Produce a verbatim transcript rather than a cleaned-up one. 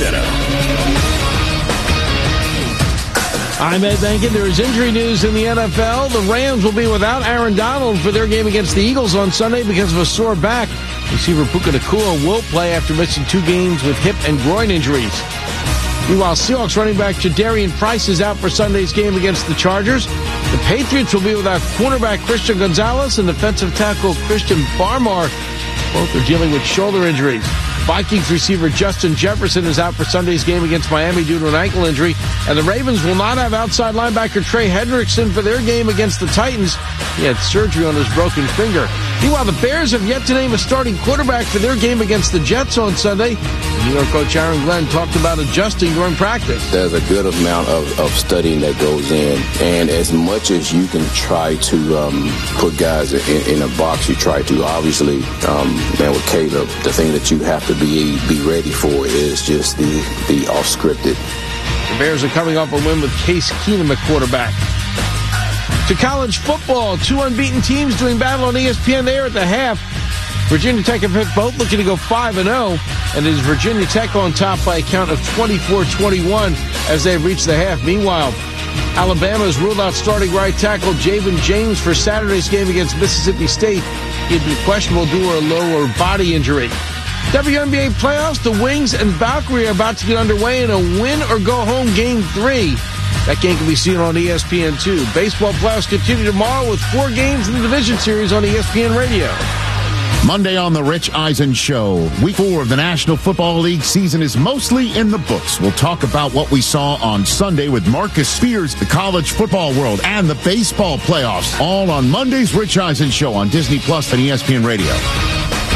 Center. I'm Ed Benkin. There is injury news in the N F L. The Rams will be without Aaron Donald for their game against the Eagles on Sunday because of a sore back. Receiver Puka Nacua will play after missing two games with hip and groin injuries. Meanwhile, Seahawks running back Jadarian Price is out for Sunday's game against the Chargers. The Patriots will be without cornerback Christian Gonzalez and defensive tackle Christian Barmore. Both are dealing with shoulder injuries. Vikings receiver Justin Jefferson is out for Sunday's game against Miami due to an ankle injury. And the Ravens will not have outside linebacker Trey Hendrickson for their game against the Titans. He had surgery on his broken finger. Meanwhile, the Bears have yet to name a starting quarterback for their game against the Jets on Sunday. New York coach Aaron Glenn talked about adjusting during practice. There's a good amount of, of studying that goes in. And as much as you can try to um, put guys in, in a box, you try to. Obviously, um, man, with Caleb, the thing that you have to be be ready for is just the, the off-scripted. The Bears are coming off a win with Case Keenum at quarterback. To college football, two unbeaten teams doing battle on E S P N there at the half. Virginia Tech and Pitt both looking to go five and oh, and it is Virginia Tech on top by a count of twenty-four twenty-one as they reach the half. Meanwhile, Alabama's ruled out starting right tackle Javen James for Saturday's game against Mississippi State. He'd be questionable due to a lower body injury. W N B A playoffs, the Wings and Valkyrie are about to get underway in a win-or-go-home game three. That game can be seen on E S P N two. Baseball playoffs continue tomorrow with four games in the division series on E S P N Radio. Monday on the Rich Eisen Show. Week four of the National Football League season is mostly in the books. We'll talk about what we saw on Sunday with Marcus Spears, the college football world, and the baseball playoffs. All on Monday's Rich Eisen Show on Disney Plus and E S P N Radio.